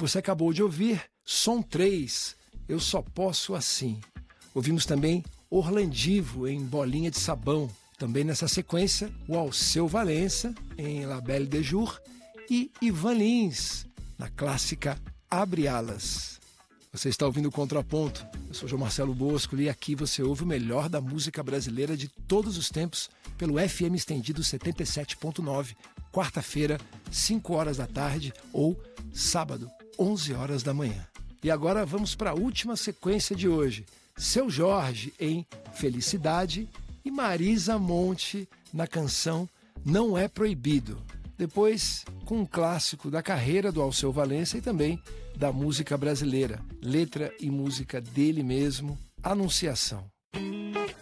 Você acabou de ouvir Som 3, Eu Só Posso Assim. Ouvimos também Orlandivo, em Bolinha de Sabão. Também nessa sequência, o Alceu Valença, em La Belle de Jour, e Ivan Lins, na clássica Abre Alas. Você está ouvindo o Contraponto. Eu sou João Marcelo Bosco e aqui você ouve o melhor da música brasileira de todos os tempos pelo FM estendido 77.9, quarta-feira, 5 horas da tarde ou sábado, 11 horas da manhã. E agora vamos para a última sequência de hoje. Seu Jorge em Felicidade e Marisa Monte na canção Não É Proibido. Depois, com um clássico da carreira do Alceu Valença e também da música brasileira, letra e música dele mesmo, Anunciação.